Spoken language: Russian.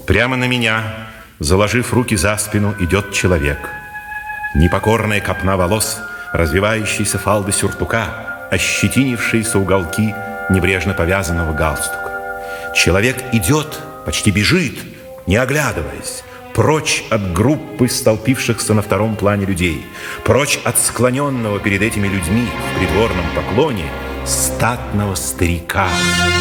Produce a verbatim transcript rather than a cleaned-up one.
Прямо на меня, заложив руки за спину, идет человек. Непокорная копна волос, развивающиеся фалды сюртука, ощетинившиеся уголки небрежно повязанного галстука. Человек идет, почти бежит, не оглядываясь, прочь от группы столпившихся на втором плане людей, прочь от склоненного перед этими людьми в придворном поклоне статного старика.